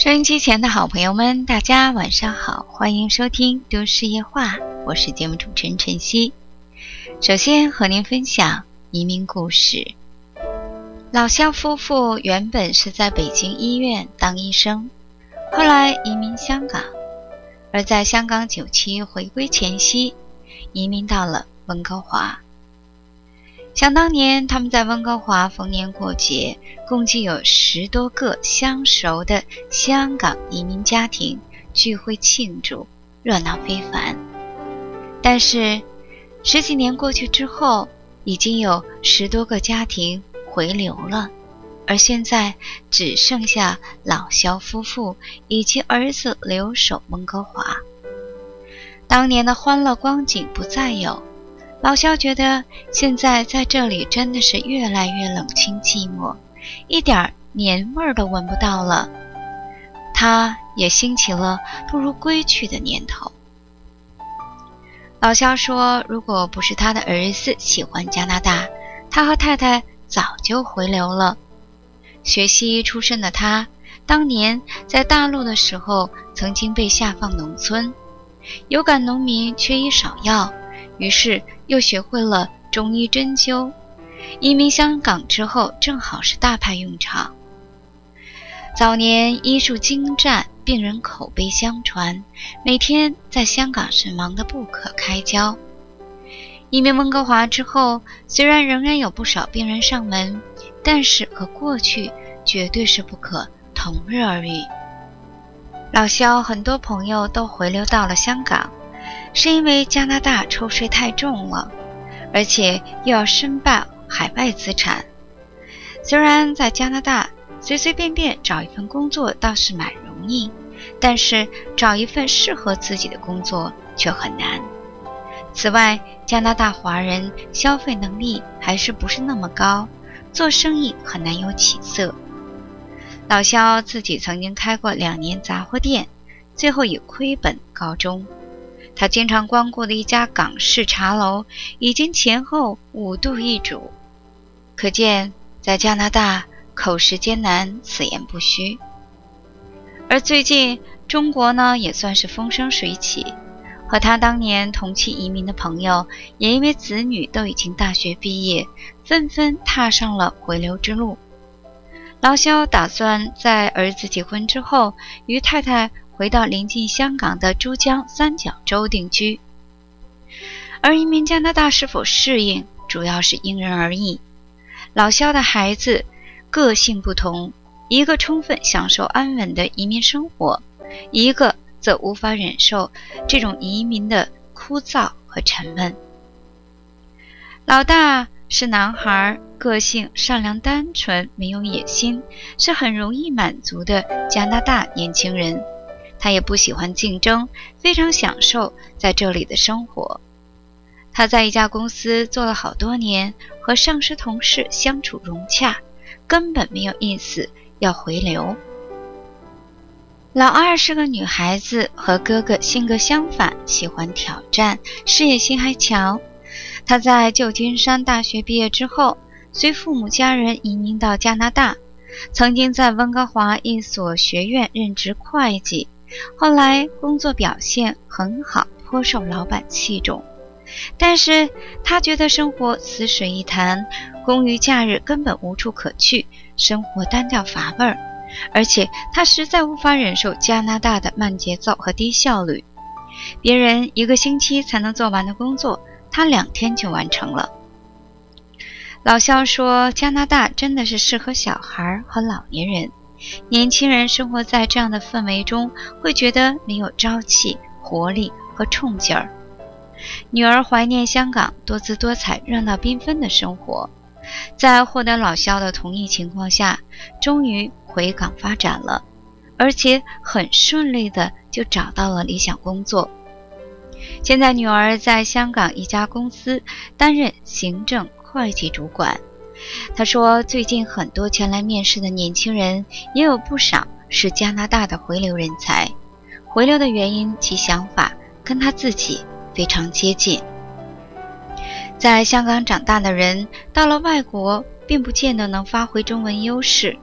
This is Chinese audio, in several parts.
收音机前的好朋友们，大家晚上好，欢迎收听都市夜话，我是节目主持人晨曦。首先和您分享移民故事。老肖夫妇原本是在北京医院当医生，后来移民香港，而在香港97回归前夕，移民到了温哥华。想当年他们在温哥华逢年过节，共计有10多个相熟的香港移民家庭聚会庆祝，热闹非凡。但是10几年过去之后，已经有10多个家庭回流了，而现在只剩下老肖夫妇以及儿子留守温哥华。当年的欢乐光景不再有，老肖觉得现在在这里真的是越来越冷清寂寞，一点年味儿都闻不到了。他也兴起了不如归去的念头。老肖说，如果不是他的儿子喜欢加拿大，他和太太早就回流了。学西医出身的他，当年在大陆的时候曾经被下放农村，有感农民缺医少药，于是又学会了中医针灸。移民香港之后正好是大派用场。早年医术精湛，病人口碑相传，每天在香港是忙得不可开交。移民温哥华之后，虽然仍然有不少病人上门，但是和过去绝对是不可同日而语。老肖很多朋友都回流到了香港，是因为加拿大抽税太重了，而且又要申报海外资产。虽然在加拿大随随便便找一份工作倒是蛮容易，但是找一份适合自己的工作却很难。此外，加拿大华人消费能力还是不是那么高，做生意很难有起色。老肖自己曾经开过2年杂货店，最后以亏本告终。他经常光顾的一家港式茶楼已经前后5度易主，可见在加拿大口食艰难，此言不虚。而最近中国呢也算是风生水起，和他当年同期移民的朋友也因为子女都已经大学毕业，纷纷踏上了回流之路。老肖打算在儿子结婚之后，与太太回到临近香港的珠江三角洲定居。而移民加拿大是否适应，主要是因人而异。老肖的孩子个性不同，一个充分享受安稳的移民生活，一个则无法忍受这种移民的枯燥和沉闷。老大是男孩，个性善良单纯，没有野心，是很容易满足的加拿大年轻人。他也不喜欢竞争，非常享受在这里的生活。他在一家公司做了好多年，和上司同事相处融洽，根本没有意思要回流。老二是个女孩子，和哥哥性格相反，喜欢挑战，事业心还强。她在旧金山大学毕业之后，随父母家人移民到加拿大，曾经在温哥华一所学院任职会计，后来工作表现很好，颇受老板器重。但是他觉得生活死水一潭，公余假日根本无处可去，生活单调乏味儿，而且他实在无法忍受加拿大的慢节奏和低效率。别人1个星期才能做完的工作，他2天就完成了。老肖说，加拿大真的是适合小孩和老年人，年轻人生活在这样的氛围中，会觉得没有朝气、活力和冲劲儿。女儿怀念香港多姿多彩、热闹缤纷的生活，在获得老肖的同意情况下，终于回港发展了，而且很顺利的就找到了理想工作。现在女儿在香港一家公司担任行政会计主管。她说，最近很多前来面试的年轻人，也有不少是加拿大的回流人才。回流的原因及想法跟她自己非常接近。在香港长大的人，到了外国并不见得能发挥中文优势，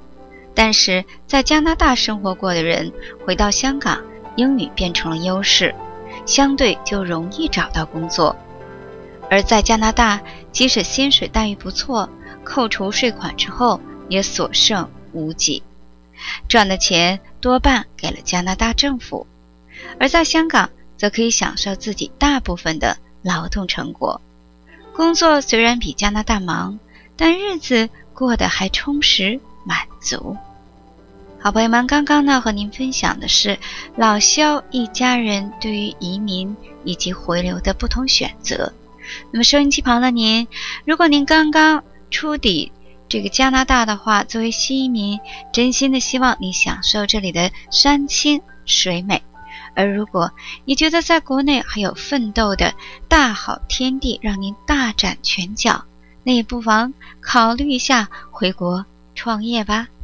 但是在加拿大生活过的人回到香港，英语变成了优势，相对就容易找到工作。而在加拿大，即使薪水待遇不错，扣除税款之后也所剩无几，赚的钱多半给了加拿大政府。而在香港则可以享受自己大部分的劳动成果，工作虽然比加拿大忙，但日子过得还充实满足。好朋友们，刚刚呢和您分享的是老萧一家人对于移民以及回流的不同选择。那么收音机旁的您，如果您刚刚出抵这个加拿大的话，作为新移民，真心的希望你享受这里的山清水美。而如果你觉得在国内还有奋斗的大好天地让您大展拳脚，那也不妨考虑一下回国创业吧。